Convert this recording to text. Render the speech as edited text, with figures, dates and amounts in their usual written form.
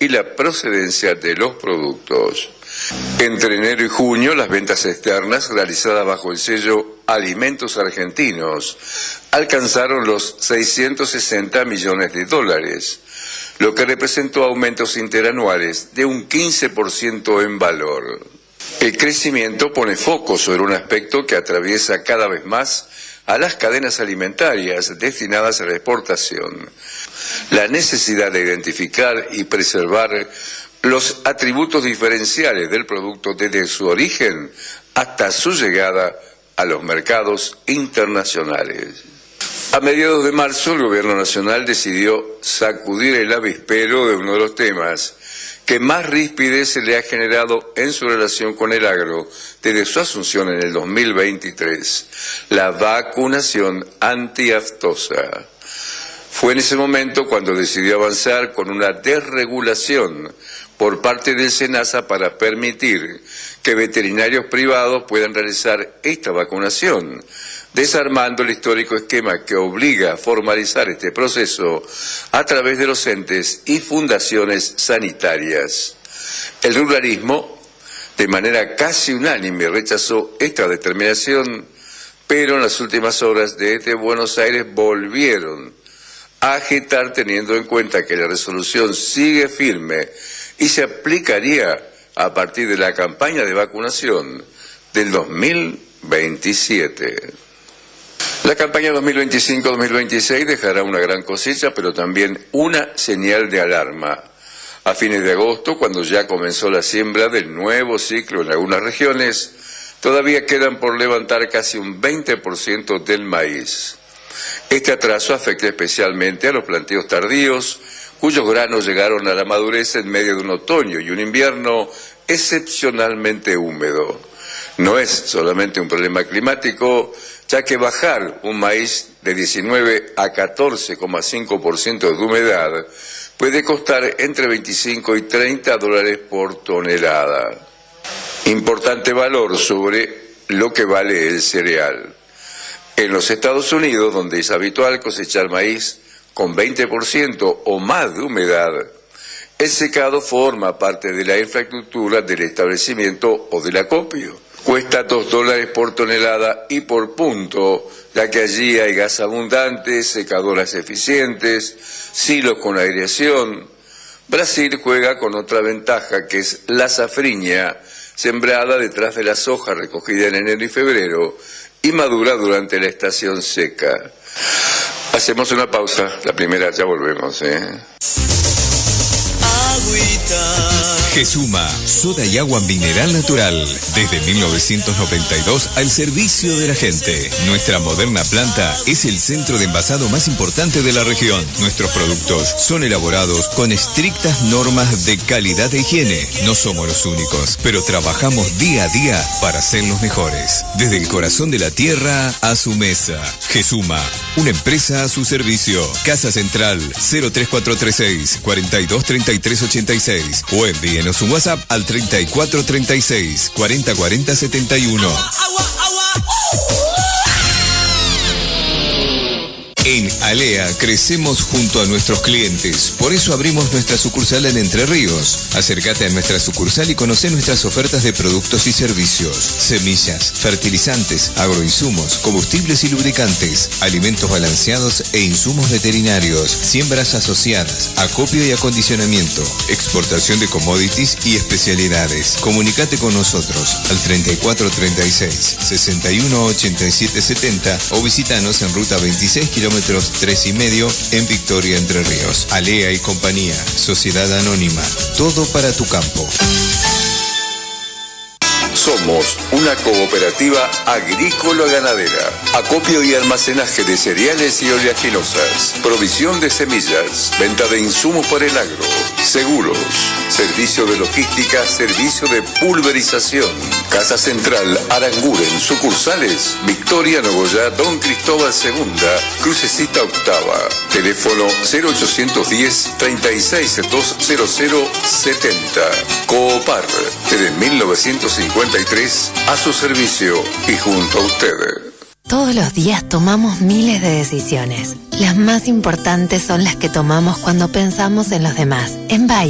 y la procedencia de los productos. Entre enero y junio, las ventas externas realizadas bajo el sello Alimentos Argentinos alcanzaron los 660 millones de dólares, lo que representó aumentos interanuales de un 15% en valor. El crecimiento pone foco sobre un aspecto que atraviesa cada vez más a las cadenas alimentarias destinadas a la exportación: la necesidad de identificar y preservar los atributos diferenciales del producto desde su origen hasta su llegada a los mercados internacionales. A mediados de marzo, el Gobierno Nacional decidió sacudir el avispero de uno de los temas que más rispidez se le ha generado en su relación con el agro desde su asunción en el 2023, la vacunación antiaftosa. Fue en ese momento cuando decidió avanzar con una desregulación por parte del SENASA para permitir que veterinarios privados puedan realizar esta vacunación, desarmando el histórico esquema que obliga a formalizar este proceso a través de los entes y fundaciones sanitarias. El ruralismo, de manera casi unánime, rechazó esta determinación, pero en las últimas horas desde Buenos Aires volvieron a agitar, teniendo en cuenta que la resolución sigue firme y se aplicaría a partir de la campaña de vacunación del 2027. La campaña 2025-2026 dejará una gran cosecha, pero también una señal de alarma. A fines de agosto, cuando ya comenzó la siembra del nuevo ciclo en algunas regiones, todavía quedan por levantar casi un 20% del maíz. Este atraso afecta especialmente a los plantíos tardíos, cuyos granos llegaron a la madurez en medio de un otoño y un invierno excepcionalmente húmedo. No es solamente un problema climático, ya que bajar un maíz de 19 a 14,5% de humedad puede costar entre 25 y 30 dólares por tonelada. Importante valor sobre lo que vale el cereal. En los Estados Unidos, donde es habitual cosechar maíz con 20% o más de humedad, el secado forma parte de la infraestructura del establecimiento o del acopio. Cuesta 2 dólares por tonelada y por punto, ya que allí hay gas abundante, secadoras eficientes, silos con aireación. Brasil juega con otra ventaja, que es la safriña, sembrada detrás de la soja recogida en enero y febrero y madura durante la estación seca. Hacemos una pausa, la primera, ya volvemos. Gesuma, soda y agua mineral natural. Desde 1992 al servicio de la gente. Nuestra moderna planta es el centro de envasado más importante de la región. Nuestros productos son elaborados con estrictas normas de calidad e higiene. No somos los únicos, pero trabajamos día a día para ser los mejores. Desde el corazón de la tierra a su mesa. Gesuma, una empresa a su servicio. Casa Central 03436 423386 o envíenos un WhatsApp al 3436 404071. En Alea crecemos junto a nuestros clientes, por eso abrimos nuestra sucursal en Entre Ríos. Acércate a nuestra sucursal y conoce nuestras ofertas de productos y servicios: semillas, fertilizantes, agroinsumos, combustibles y lubricantes, alimentos balanceados e insumos veterinarios, siembras asociadas, acopio y acondicionamiento, exportación de commodities y especialidades. Comunicate con nosotros al 3436 618770 o visítanos en ruta 26 kilómetros 3,5 en Victoria, Entre Ríos. Alea y compañía, Sociedad Anónima, todo para tu campo. Somos una cooperativa agrícola-ganadera. Acopio y almacenaje de cereales y oleaginosas. Provisión de semillas. Venta de insumos para el agro. Seguros. Servicio de logística. Servicio de pulverización. Casa Central Aranguren. Sucursales: Victoria, Nogoyá, Don Cristóbal II, Crucecita Octava. Teléfono 0810 36-20070. Coopar. Desde 1953 a su servicio y junto a usted. Todos los días tomamos miles de decisiones. Las más importantes son las que tomamos cuando pensamos en los demás. En Bayer